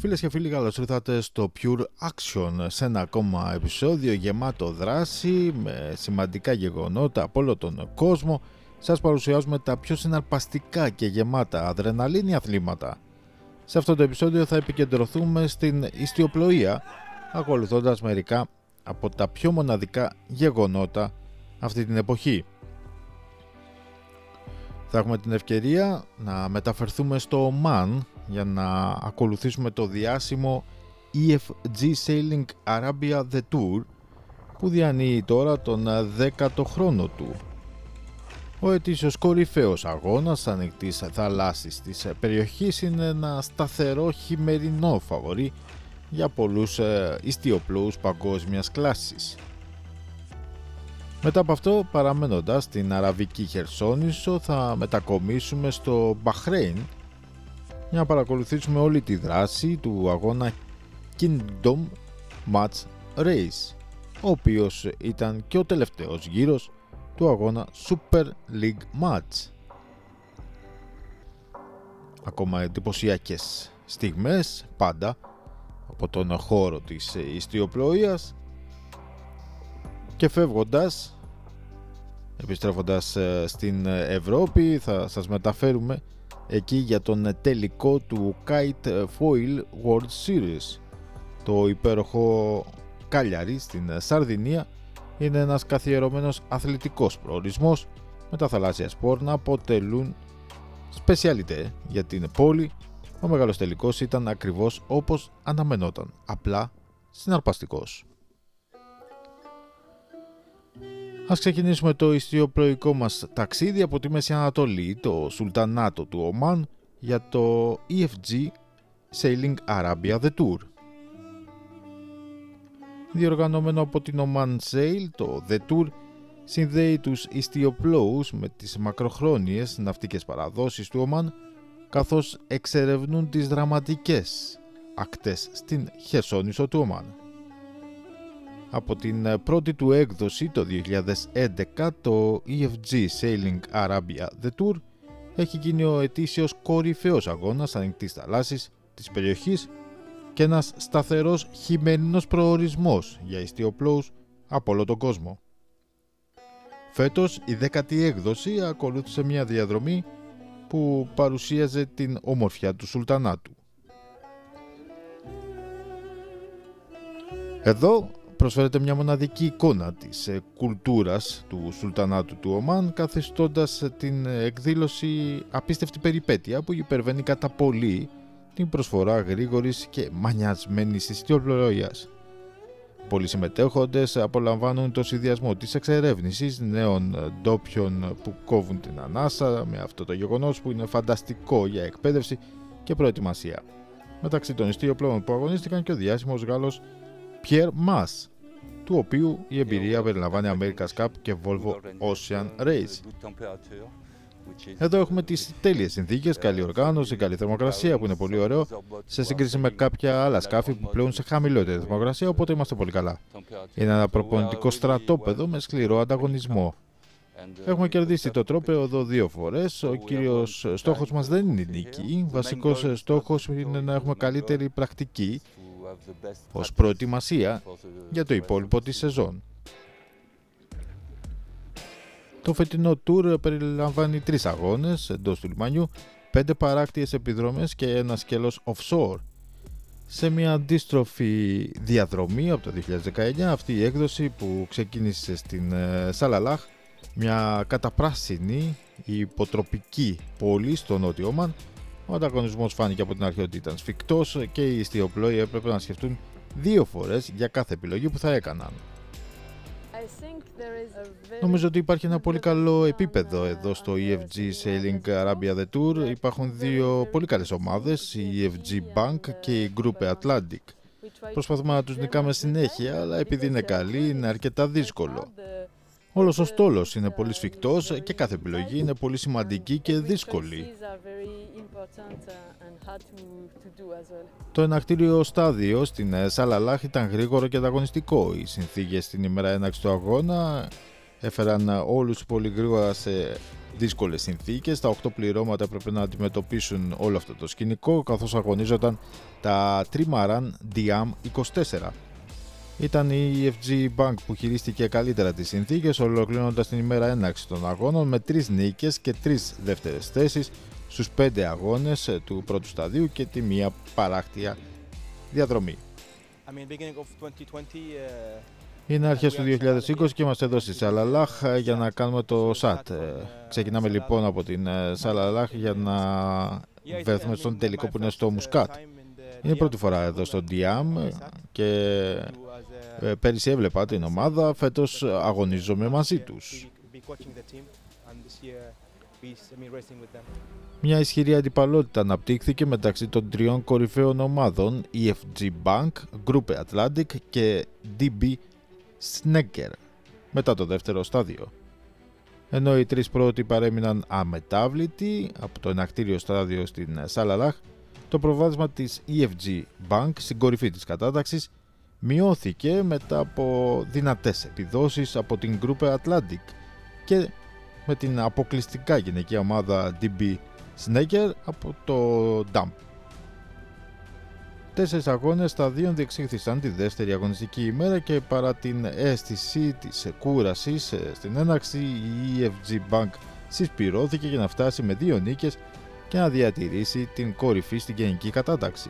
Φίλες και φίλοι, καλώς ήρθατε στο Pure Action, σε ένα ακόμα επεισόδιο γεμάτο δράση με σημαντικά γεγονότα από όλο τον κόσμο. Σας παρουσιάζουμε τα πιο συναρπαστικά και γεμάτα αδρεναλίνη αθλήματα. Σε αυτό το επεισόδιο θα επικεντρωθούμε στην ιστιοπλοεία, ακολουθώντας μερικά από τα πιο μοναδικά γεγονότα αυτή την εποχή. Θα έχουμε την ευκαιρία να μεταφερθούμε στο Ομάν για να ακολουθήσουμε το διάσημο EFG Sailing Arabia The Tour που διανύει τώρα τον 10ο χρόνο του. Ο ετήσιος κορυφαίος αγώνας ανοιχτής θαλάσσης της περιοχής είναι ένα σταθερό χειμερινό φαβορί για πολλούς ιστιοπλοούς παγκόσμιας κλάσης. Μετά από αυτό, παραμένοντας στην Αραβική Χερσόνησο, θα μετακομίσουμε στο Μπαχρέιν για να παρακολουθήσουμε όλη τη δράση του αγώνα Kingdom Match Race, ο οποίος ήταν και ο τελευταίος γύρος του αγώνα Super League Match. Ακόμα εντυπωσιακές στιγμές πάντα από τον χώρο της ιστιοπλοείας. Και φεύγοντας, επιστρέφοντας στην Ευρώπη, θα σας μεταφέρουμε εκεί για τον τελικό του Kite Foil World Series. Το υπέροχο Κάλιαρι στην Σαρδινία είναι ένας καθιερωμένος αθλητικός προορισμός με τα θαλάσσια σπορ να αποτελούν σπεσιαλιτέ για την πόλη. Ο μεγάλος τελικός ήταν ακριβώς όπως αναμενόταν, απλά συναρπαστικός. Ας ξεκινήσουμε το ιστιοπλοϊκό μας ταξίδι από τη Μέση Ανατολή, το Σουλτανάτο του Ομάν, για το EFG Sailing Arabia The Tour. Διοργανωμένο από την Oman Sail, το The Tour συνδέει τους ιστιοπλόους με τις μακροχρόνιες ναυτικές παραδόσεις του Ομάν, καθώς εξερευνούν τις δραματικές ακτές στην Χερσόνησο του Ομάν. Από την πρώτη του έκδοση το 2011, το EFG Sailing Arabia The Tour έχει γίνει ο ετήσιος κορυφαίος αγώνας ανοιχτής θαλάσσης της περιοχής και ένας σταθερός χειμερινός προορισμός για ιστιοπλόους από όλο τον κόσμο. Φέτος η 10η έκδοση ακολούθησε μια διαδρομή που παρουσίαζε την ομορφιά του Σουλτανάτου. Εδώ προσφέρεται μια μοναδική εικόνα της κουλτούρας του Σουλτανάτου του Ομάν, καθιστώντας την εκδήλωση απίστευτη περιπέτεια που υπερβαίνει κατά πολύ την προσφορά γρήγορης και μανιασμένης ιστιοπλοείας. Πολλοί συμμετέχοντες απολαμβάνουν το συνδυασμό της εξερεύνησης νέων ντόπιων που κόβουν την ανάσα με αυτό το γεγονός που είναι φανταστικό για εκπαίδευση και προετοιμασία. Μεταξύ των ιστιοπλοών που αγωνίστηκαν και ο διάσημος Γάλλος Pierre Mas, του οποίου η εμπειρία περιλαμβάνει America's Cup και Volvo Ocean Race. Εδώ έχουμε τις τέλειες συνθήκες, καλή οργάνωση, καλή θερμοκρασία που είναι πολύ ωραίο σε σύγκριση με κάποια άλλα σκάφη που πλέουν σε χαμηλότερη θερμοκρασία, οπότε είμαστε πολύ καλά. Είναι ένα προπονητικό στρατόπεδο με σκληρό ανταγωνισμό. Έχουμε κερδίσει το τρόπαιο εδώ 2 φορές. Ο κύριος στόχος μας δεν είναι η νίκη. Βασικός στόχος είναι να έχουμε καλύτερη πρακτική ως προετοιμασία για το υπόλοιπο της σεζόν. Το φετινό tour περιλαμβάνει 3 αγώνες εντός του λιμανιού, 5 παράκτιες επιδρομές και ένα σκέλος offshore. Σε μια αντίστροφη διαδρομή από το 2019, αυτή η έκδοση που ξεκίνησε στην Σαλαλάχ, μια καταπράσινη υποτροπική πόλη στο νότιο Ομάν, ο ανταγωνισμός φάνηκε από την αρχή ότι ήταν σφικτός και οι ιστιοπλόοι έπρεπε να σκεφτούν 2 φορές για κάθε επιλογή που θα έκαναν. Νομίζω ότι υπάρχει ένα πολύ καλό επίπεδο εδώ στο EFG Sailing Arabia The Tour. Υπάρχουν 2 πολύ καλές ομάδες, η EFG Bank και η Groupe Atlantic. Προσπαθούμε να τους νικάμε συνέχεια, αλλά επειδή είναι καλοί είναι αρκετά δύσκολο. Όλος ο στόλος είναι πολύ σφιχτός και κάθε επιλογή είναι πολύ σημαντική και δύσκολη. Το ενακτήριο στάδιο στην Σαλαλάχ ήταν γρήγορο και ανταγωνιστικό. Οι συνθήκες την ημέρα έναρξης του αγώνα έφεραν όλους πολύ γρήγορα σε δύσκολες συνθήκες. Τα 8 πληρώματα έπρεπε να αντιμετωπίσουν όλο αυτό το σκηνικό καθώς αγωνίζονταν τα Trimaran Diam 24. Ήταν η EFG Bank που χειρίστηκε καλύτερα τις συνθήκες, ολοκληρώνοντας την ημέρα έναρξη των αγώνων με 3 νίκες και 3 δεύτερες θέσεις στους 5 αγώνες του πρώτου σταδίου και τη μία παράκτια διαδρομή. Είναι αρχές του 2020 και είμαστε εδώ στη Σαλαλάχ για να κάνουμε το ΣΑΤ. Ξεκινάμε λοιπόν από την Σαλαλάχ για να βρεθούμε στον τελικό που είναι στο Μουσκάτ. Είναι η πρώτη φορά εδώ στο Diam και πέρυσι έβλεπα την ομάδα, φέτος αγωνίζομαι μαζί τους. Μια ισχυρή αντιπαλότητα αναπτύχθηκε μεταξύ των τριών κορυφαίων ομάδων EFG Bank, Groupe Atlantic και DB Schenker μετά το δεύτερο στάδιο. Ενώ οι τρεις πρώτοι παρέμειναν αμετάβλητοι από το ενακτήριο στάδιο στην Σαλαλάχ, το προβάδισμα της EFG Bank στην κορυφή της κατάταξης μειώθηκε μετά από δυνατές επιδόσεις από την Groupe Atlantic και με την αποκλειστικά γυναικεία ομάδα DB Schenker από το DAM. 4 αγώνες σταδίων διεξήχθησαν τη δεύτερη αγωνιστική ημέρα και παρά την αίσθηση της κούρασης στην έναρξη, η EFG Bank συσπυρώθηκε για να φτάσει με 2 νίκες και να διατηρήσει την κορυφή στην γενική κατάταξη.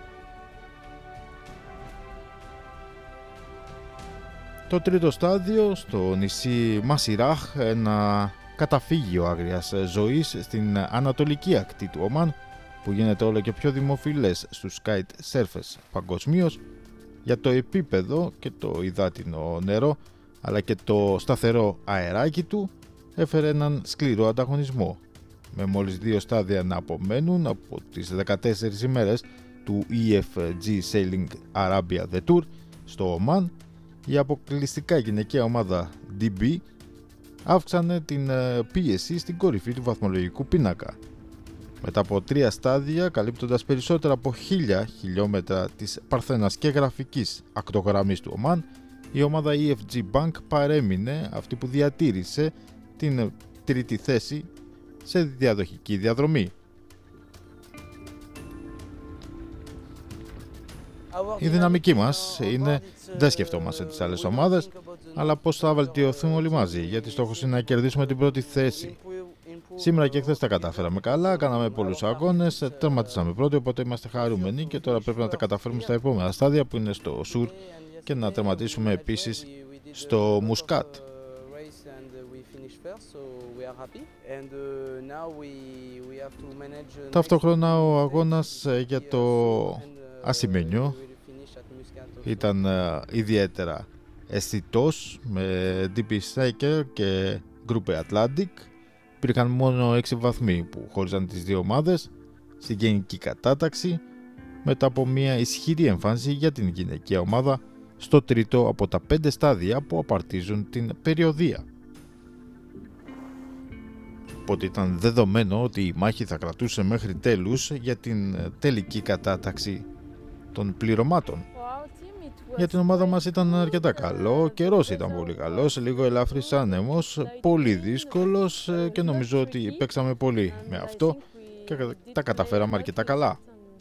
Το τρίτο στάδιο στο νησί Μασιράχ, ένα καταφύγιο άγριας ζωής στην ανατολική ακτή του Ομάν, που γίνεται όλο και πιο δημοφιλές στους kite surfers παγκοσμίως για το επίπεδο και το υδάτινο νερό αλλά και το σταθερό αεράκι του, έφερε έναν σκληρό ανταγωνισμό. Με μόλις 2 στάδια να απομένουν από τις 14 ημέρες του EFG Sailing Arabia The Tour στο Ομάν, η αποκλειστικά γυναικεία ομάδα DB αύξανε την πίεση στην κορυφή του βαθμολογικού πίνακα. Μετά από 3 στάδια, καλύπτοντας περισσότερα από 1000 χιλιόμετρα της παρθένας και γραφικής ακτογραμμής του Ομάν, η ομάδα EFG Bank παρέμεινε αυτή που διατήρησε την τρίτη θέση σε διαδοχική διαδρομή. Η δυναμική μας είναι δεν σκεφτόμαστε τις άλλες ομάδες, αλλά πώς θα βελτιωθούμε όλοι μαζί, γιατί στόχος είναι να κερδίσουμε την πρώτη θέση. Σήμερα και χθες τα καταφέραμε καλά, κάναμε πολλούς αγώνες, τερματίσαμε πρώτοι, οπότε είμαστε χαρούμενοι και τώρα πρέπει να τα καταφέρουμε στα επόμενα στάδια που είναι στο Σουρ και να τερματίσουμε επίσης στο Μουσκάτ. Ταυτόχρονα ο αγώνας για το Ασημένιο ήταν ιδιαίτερα αισθητός με DB Schenker και Groupe Atlantic. Υπήρχαν μόνο 6 βαθμοί που χώριζαν τις δύο ομάδες στην γενική κατάταξη μετά από μια ισχυρή εμφάνιση για την γυναικεία ομάδα στο τρίτο από τα 5 στάδια που απαρτίζουν την περιοδεία. Οπότε ήταν δεδομένο ότι η μάχη θα κρατούσε μέχρι τέλους για την τελική κατάταξη των πληρωμάτων. Για την ομάδα μας ήταν αρκετά καλό, ο καιρός ήταν πολύ καλός, λίγο ελαφρύς άνεμος, πολύ δύσκολος και νομίζω ότι παίξαμε πολύ με αυτό και τα καταφέραμε αρκετά καλά.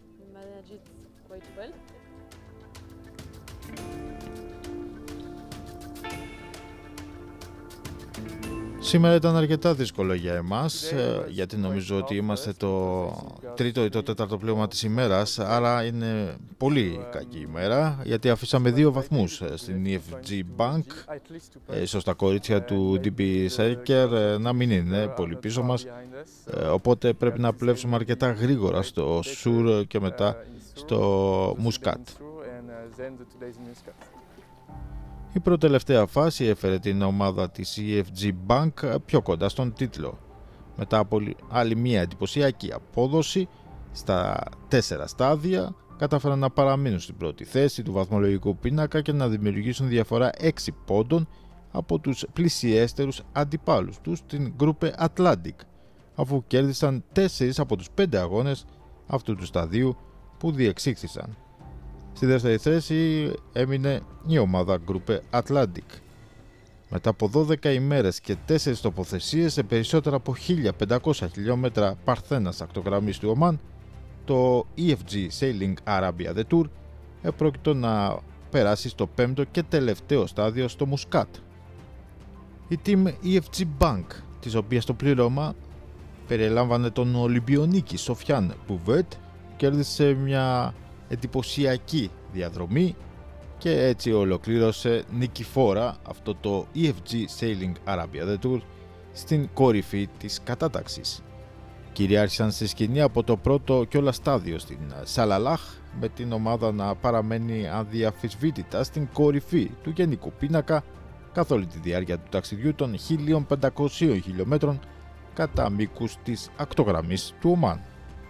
Σήμερα ήταν αρκετά δύσκολο για εμάς, γιατί νομίζω ότι είμαστε το τρίτο ή το τέταρτο πλήρωμα της ημέρας, άρα είναι πολύ κακή ημέρα, γιατί αφήσαμε 2 βαθμούς στην EFG Bank, ίσως τα κορίτσια του DB Schenker να μην είναι πολύ πίσω μας, οπότε πρέπει να πλέψουμε αρκετά γρήγορα στο Σουρ και μετά στο Μουσκάτ. Η προτελευταία φάση έφερε την ομάδα της EFG Bank πιο κοντά στον τίτλο. Μετά από άλλη μια εντυπωσιακή απόδοση στα 4 στάδια, κατάφεραν να παραμείνουν στην πρώτη θέση του βαθμολογικού πίνακα και να δημιουργήσουν διαφορά 6 πόντων από τους πλησιέστερους αντιπάλους τους, την Groupe Atlantic, αφού κέρδισαν 4 από τους 5 αγώνες αυτού του σταδίου που διεξήχθησαν. Στη δεύτερη θέση έμεινε η ομάδα Groupe Atlantic. Μετά από 12 ημέρες και 4 τοποθεσίες σε περισσότερα από 1.500 χιλιόμετρα παρθένας ακτογραμμής του Ομάν, το EFG Sailing Arabia The Tour επρόκειτο να περάσει στο 5ο και τελευταίο στάδιο στο Μουσκάτ. Η team EFG Bank, της οποίας το πλήρωμα περιλάμβανε τον Ολυμπιονίκη Σοφιάν Μπουβέτ, κέρδισε μια εντυπωσιακή διαδρομή και έτσι ολοκλήρωσε νικηφόρα αυτό το EFG Sailing Arabia The Tour στην κορυφή της κατάταξης. Κυριάρχησαν στη σκηνή από το πρώτο κιόλας στάδιο στην Σαλαλάχ, με την ομάδα να παραμένει αδιαφυσβήτητα στην κορυφή του γενικού πίνακα καθ' όλη τη διάρκεια του ταξιδιού των 1.500 χιλιόμετρων κατά μήκους της ακτογραμμής του Ομάν.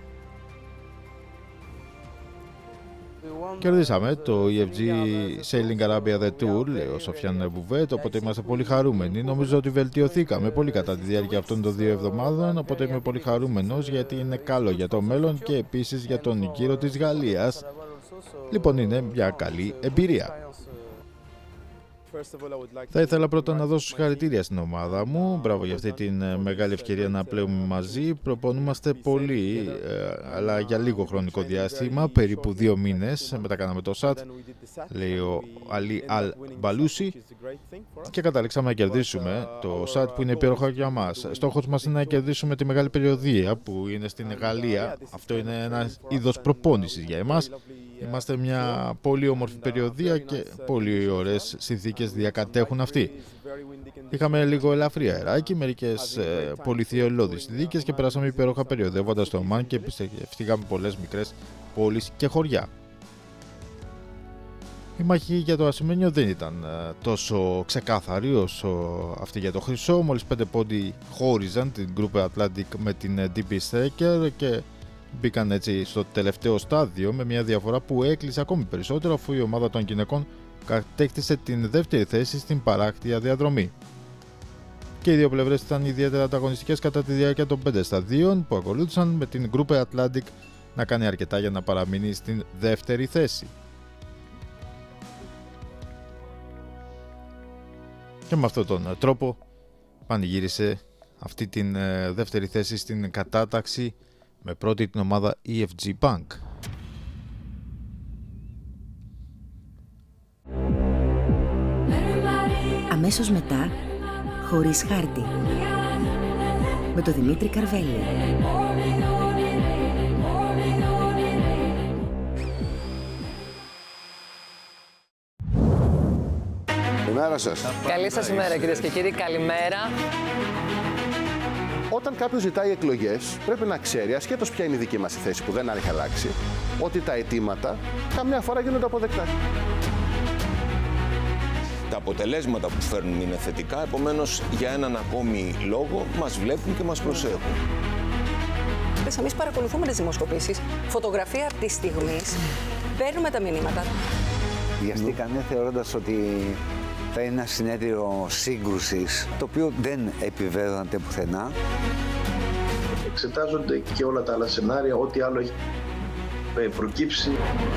Κερδίσαμε το EFG Sailing Arabia The Tour, λέει ο Σοφιάν Μπουβέτ, οπότε είμαστε πολύ χαρούμενοι. Νομίζω ότι βελτιωθήκαμε πολύ κατά τη διάρκεια αυτών των 2 εβδομάδων, οπότε είμαι πολύ χαρούμενος γιατί είναι καλό για το μέλλον και επίσης για τον γύρο της Γαλλίας. Λοιπόν, είναι μια καλή εμπειρία. Θα ήθελα πρώτα να δώσω συγχαρητήρια στην ομάδα μου. Μπράβο για αυτή την μεγάλη ευκαιρία να πλέουμε μαζί. Προπονούμαστε πολύ, αλλά για λίγο χρονικό διάστημα, περίπου 2 μήνες. Μετά κάναμε το ΣΑΤ, λέει ο Αλί Αλ Μπαλούσι, και καταλήξαμε να κερδίσουμε το ΣΑΤ, που είναι υπέροχο για μας. Στόχος μας είναι να κερδίσουμε τη μεγάλη περιοδία που είναι στην Γαλλία. Αυτό είναι ένα είδος προπόνησης για εμάς. Είμαστε μια πολύ όμορφη περιοδία και πολύ ωραίες συνθήκες διακατέχουν αυτοί. Είχαμε λίγο ελαφρύ αεράκι, μερικές πολυθυελλώδεις συνθήκες και περάσαμε υπέροχα περιοδεύοντας το Ομάν και επισκεφτήκαμε πολλές μικρές πόλεις και χωριά. Η μάχη για το ασημένιο δεν ήταν τόσο ξεκάθαρη όσο αυτή για το χρυσό. Μόλις 5 πόντι χώριζαν την Groupe Atlantic με την DB Stryker και μπήκαν έτσι στο τελευταίο στάδιο με μια διαφορά που έκλεισε ακόμη περισσότερο, αφού η ομάδα των γυναικών κατέκτησε την δεύτερη θέση στην παράκτια διαδρομή. Και οι δύο πλευρές ήταν ιδιαίτερα ανταγωνιστικές κατά τη διάρκεια των 5 σταδίων που ακολούθησαν, με την Groupe Atlantic να κάνει αρκετά για να παραμείνει στην δεύτερη θέση. Και με αυτόν τον τρόπο πανηγύρισε αυτή την δεύτερη θέση στην κατάταξη με πρώτη την ομάδα EFG Bank. Αμέσως μετά, χωρίς χάρτη, με τον Δημήτρη Καρβέλη. Καλημέρα σας. Καλή σας ημέρα, κυρίες και κύριοι. Καλημέρα. Όταν κάποιος ζητάει εκλογές, πρέπει να ξέρει, ασχέτως ποια είναι η δική μας θέση που δεν έχει αλλάξει, ότι τα αιτήματα καμιά φορά γίνονται αποδεκτά. Τα αποτελέσματα που φέρνουν είναι θετικά, επομένως για έναν ακόμη λόγο μας βλέπουν και μας προσέχουν. Εμείς παρακολουθούμε τις δημοσκοπήσεις, φωτογραφία από τη στιγμή, παίρνουμε τα μηνύματα. Βιαστήκανε θεωρώντας ότι θα είναι ένα συνέδριο σύγκρουσης, το οποίο δεν επιβεβαιώνεται πουθενά. Εξετάζονται και όλα τα άλλα σενάρια, ό,τι άλλο έχει προκύψει.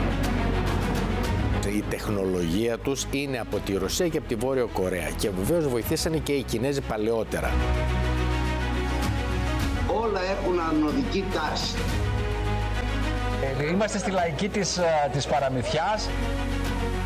Η τεχνολογία τους είναι από τη Ρωσία και από τη Βόρεια Κορέα και βεβαίως βοηθήσανε και οι Κινέζοι παλαιότερα. Όλα έχουν ανωδική τάση. Είμαστε στη λαϊκή της παραμυθιάς.